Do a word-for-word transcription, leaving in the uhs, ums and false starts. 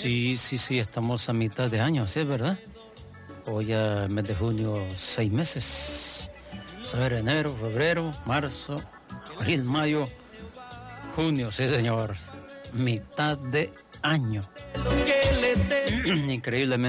Sí, sí, sí, estamos a mitad de año, sí, es verdad. Hoy ya mes de junio, seis meses. Vamos a ver, enero, febrero, marzo, abril, mayo, junio, sí, señor. Mitad de año. Increíblemente.